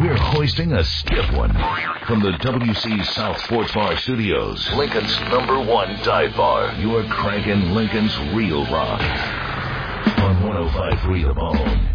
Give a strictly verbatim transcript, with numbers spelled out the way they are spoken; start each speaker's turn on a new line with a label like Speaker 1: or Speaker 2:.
Speaker 1: We're hoisting a stiff one from the W C South Sports Bar Studios, Lincoln's number one dive bar. You're cranking Lincoln's real rock on one oh five point three The Bone.